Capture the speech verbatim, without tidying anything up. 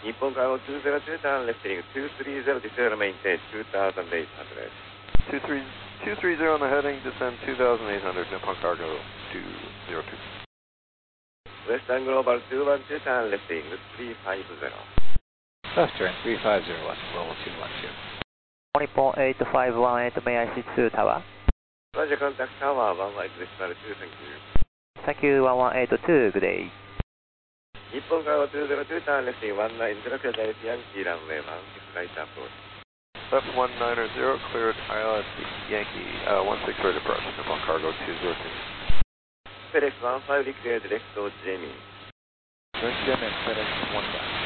日本cargo two zero two, turn left heading two three zero, descend maintain two thousand eight hundred. two three zero on the heading, descend two thousand eight hundred, Nippon Cargo two zero two. Western Global two one two, turn left heading three five zero. Western three five zero, Western Global two one two. Nippon eight five one eight, may I see two tower? Roger, contact tower one one eight decimal two, thank you. Thank you, one one eight two, good day. 日本cargo two zero two, turn left heading one nine zero, clear direct Yankee runway one six right approach. Left one nine zero, cleared I L S Yankee, uh, one six right approach, Nippon Cargo two zero two. FedEx one five, declare direct to Jamie. Direct Jamie, FedEx one five.